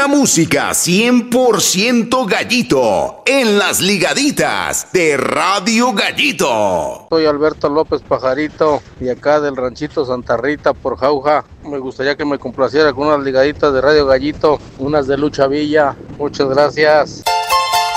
Pura música 100% Gallito en las ligaditas de Radio Gallito. Soy Alberto López Pajarito y acá del ranchito Santa Rita por Jauja. Me gustaría que me complaciera con unas ligaditas de Radio Gallito, unas de Lucha Villa. Muchas gracias.